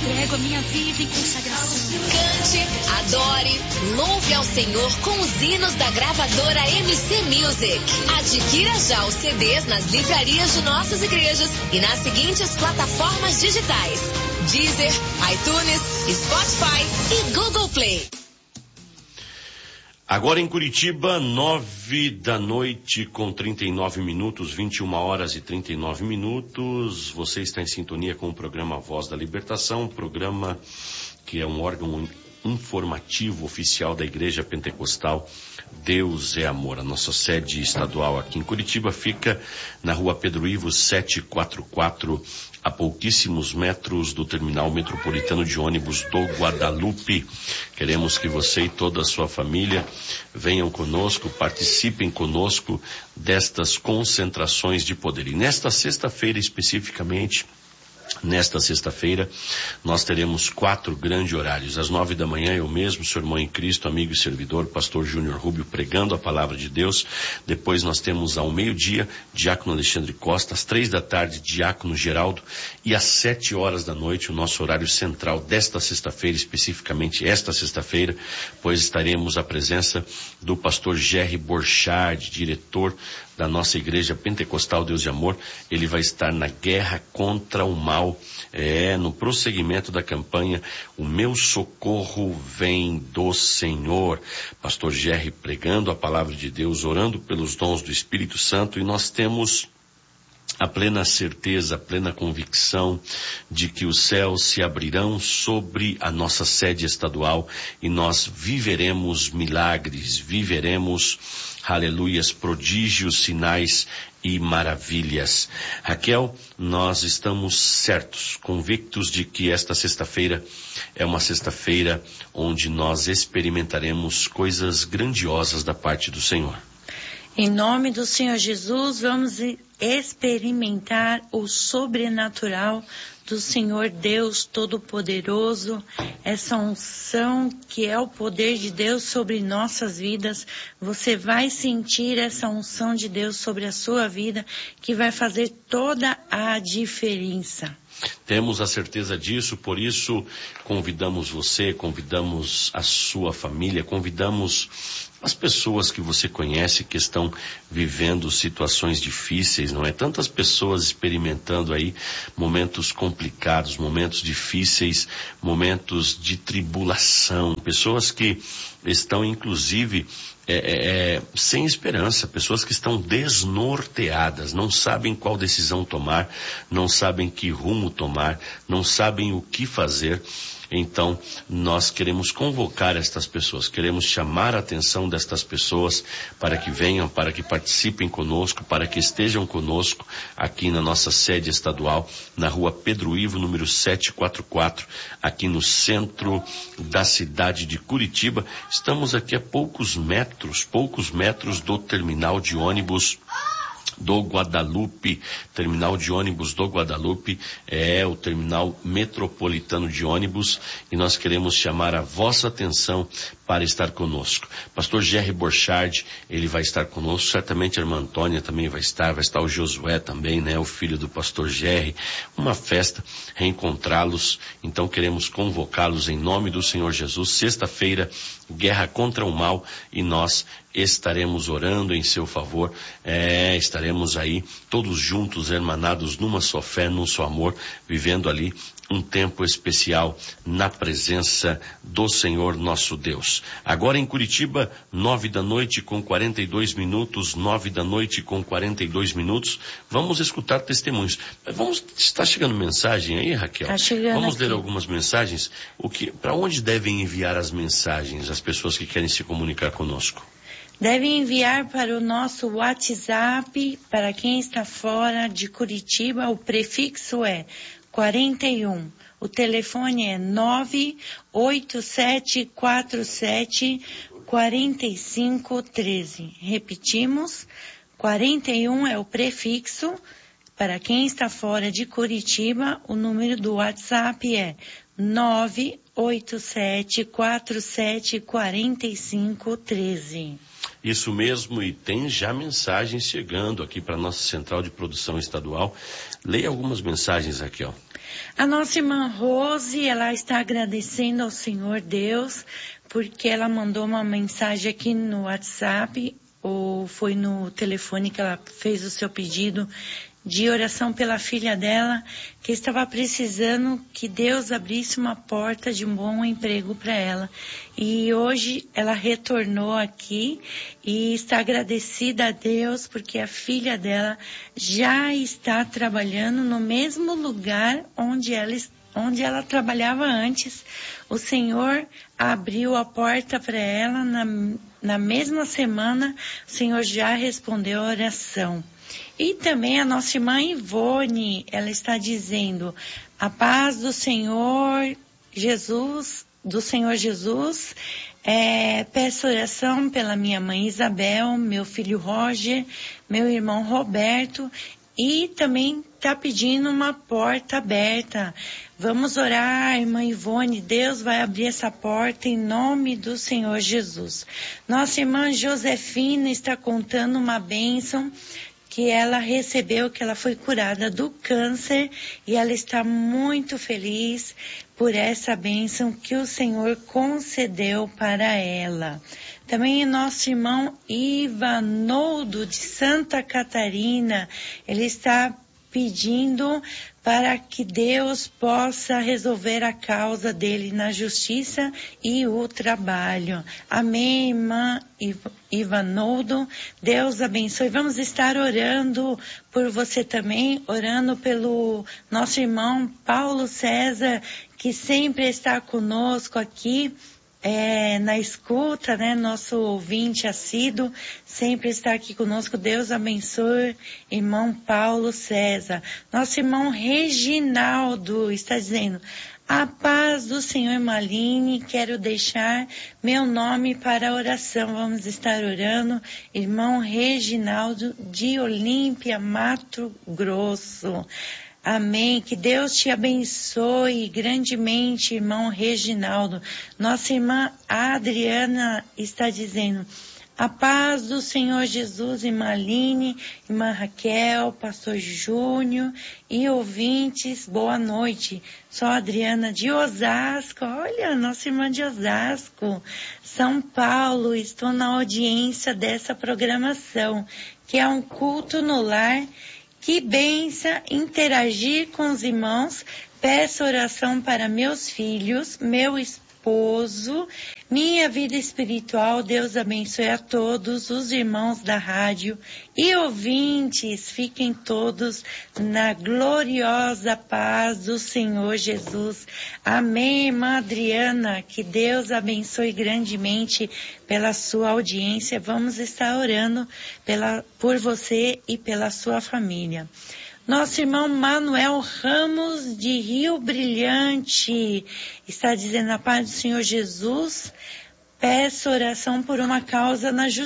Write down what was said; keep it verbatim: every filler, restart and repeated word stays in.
entrego a minha vida em consagração. Cante, adore, louve ao Senhor com os hinos da gravadora M C Music. Adquira já os C Ds nas livrarias de nossas igrejas e nas seguintes plataformas digitais: Deezer, iTunes, Spotify e Google Play. Agora em Curitiba, nove da noite com trinta e nove minutos, vinte e uma horas e trinta e nove minutos. Você está em sintonia com o programa Voz da Libertação, programa que é um órgão informativo oficial da Igreja Pentecostal Deus é Amor. A nossa sede estadual aqui em Curitiba fica na rua Pedro Ivo setecentos e quarenta e quatro, a pouquíssimos metros do terminal metropolitano de ônibus do Guadalupe. Queremos que você e toda a sua família venham conosco, participem conosco destas concentrações de poder. E nesta sexta-feira especificamente, Nesta sexta-feira, nós teremos quatro grandes horários. Às nove da manhã, eu mesmo, seu irmão em Cristo, amigo e servidor, pastor Júnior Rubio, pregando a palavra de Deus. Depois nós temos ao meio-dia, diácono Alexandre Costa. Às três da tarde, diácono Geraldo. E às sete horas da noite, o nosso horário central desta sexta-feira, especificamente esta sexta-feira, pois estaremos à presença do pastor Jerry Borchardt, diretor da nossa Igreja Pentecostal Deus de Amor. Ele vai estar na guerra contra o mal, é, no prosseguimento da campanha O Meu Socorro Vem do Senhor. Pastor Jerry pregando a palavra de Deus, orando pelos dons do Espírito Santo, e nós temos a plena certeza, a plena convicção de que os céus se abrirão sobre a nossa sede estadual e nós viveremos milagres, viveremos, aleluias, prodígios, sinais e maravilhas. Raquel, nós estamos certos, convictos de que esta sexta-feira é uma sexta-feira onde nós experimentaremos coisas grandiosas da parte do Senhor. Em nome do Senhor Jesus, vamos experimentar o sobrenatural do Senhor Deus Todo-Poderoso, essa unção que é o poder de Deus sobre nossas vidas. Você vai sentir essa unção de Deus sobre a sua vida, que vai fazer toda a diferença. Temos a certeza disso, por isso convidamos você, convidamos a sua família, convidamos as pessoas que você conhece que estão vivendo situações difíceis, não é? Tantas pessoas experimentando aí momentos complicados, momentos difíceis, momentos de tribulação, pessoas que estão inclusive é, é, sem esperança, pessoas que estão desnorteadas, não sabem qual decisão tomar, não sabem que rumo tomar, não sabem o que fazer. Então, nós queremos convocar estas pessoas, queremos chamar a atenção destas pessoas para que venham, para que participem conosco, para que estejam conosco aqui na nossa sede estadual, na rua Pedro Ivo, número setecentos e quarenta e quatro, aqui no centro da cidade de Curitiba. Estamos aqui a poucos metros, poucos metros do terminal de ônibus do Guadalupe. Terminal de ônibus do Guadalupe é o terminal metropolitano de ônibus, e nós queremos chamar a vossa atenção para estar conosco. Pastor Jerry Borchardt, ele vai estar conosco, certamente a irmã Antônia também vai estar, vai estar o Josué também, né, o filho do pastor Jerry. Uma festa, reencontrá-los, então queremos convocá-los em nome do Senhor Jesus. Sexta-feira, guerra contra o mal, e nós estaremos orando em seu favor, é, estaremos aí todos juntos, hermanados numa só fé, num só amor, vivendo ali um tempo especial na presença do Senhor nosso Deus. Agora em Curitiba, nove da noite com quarenta e dois minutos, nove da noite com quarenta e dois minutos, vamos escutar testemunhos. Vamos, está chegando mensagem aí, Raquel? Está chegando. Vamos aqui. ler algumas mensagens. O que, para onde devem enviar as mensagens, as pessoas que querem se comunicar conosco? Devem enviar para o nosso WhatsApp, para quem está fora de Curitiba, o prefixo é quarenta e um. O telefone é nove oito sete quatro sete quatro cinco um três. Repetimos, quarenta e um é o prefixo. Para quem está fora de Curitiba, o número do WhatsApp é nove oito sete quatro sete quatro cinco um três. Isso mesmo, e tem já mensagens chegando aqui para a nossa central de produção estadual. Leia algumas mensagens, Raquel. A nossa irmã Rose, ela está agradecendo ao Senhor Deus, porque ela mandou uma mensagem aqui no WhatsApp, ou foi no telefone que ela fez o seu pedido de oração pela filha dela, que estava precisando que Deus abrisse uma porta de um bom emprego para ela. E hoje ela retornou aqui e está agradecida a Deus porque a filha dela já está trabalhando no mesmo lugar onde ela onde ela trabalhava antes. O Senhor abriu a porta para ela na, na mesma semana. O Senhor já respondeu a oração. E também a nossa irmã Ivone, ela está dizendo: a paz do Senhor Jesus, do Senhor Jesus, é, peço oração pela minha mãe Isabel, meu filho Roger, meu irmão Roberto, e também está pedindo uma porta aberta. Vamos orar, irmã Ivone, Deus vai abrir essa porta em nome do Senhor Jesus. Nossa irmã Josefina está contando uma bênção que ela recebeu, que ela foi curada do câncer, e ela está muito feliz por essa bênção que o Senhor concedeu para ela. Também nosso irmão Ivanoldo, de Santa Catarina, ele está pedindo para que Deus possa resolver a causa dele na justiça e o trabalho. Amém, irmã Ivanoldo. Deus abençoe. Vamos estar orando por você também, orando pelo nosso irmão Paulo César, que sempre está conosco aqui, É, na escuta, né, nosso ouvinte assíduo, sempre está aqui conosco. Deus abençoe, irmão Paulo César. Nosso irmão Reginaldo está dizendo: a paz do Senhor, Maline, quero deixar meu nome para a oração. Vamos estar orando, irmão Reginaldo, de Olímpia, Mato Grosso. Amém. Que Deus te abençoe grandemente, irmão Reginaldo. Nossa irmã Adriana está dizendo: a paz do Senhor Jesus, irmã Aline, irmã Raquel, pastor Júnior e ouvintes, boa noite. Sou a Adriana de Osasco. Olha, nossa irmã de Osasco, São Paulo. Estou na audiência dessa programação, que é um culto no lar. Que bênção interagir com os irmãos. Peço oração para meus filhos, meu esposo, minha vida espiritual. Deus abençoe a todos os irmãos da rádio e ouvintes. Fiquem todos na gloriosa paz do Senhor Jesus. Amém, irmã Adriana. Que Deus abençoe grandemente pela sua audiência. Vamos estar orando pela, por você e pela sua família. Nosso irmão Manuel Ramos, de Rio Brilhante, está dizendo: a paz do Senhor Jesus, peço oração por uma causa na justiça.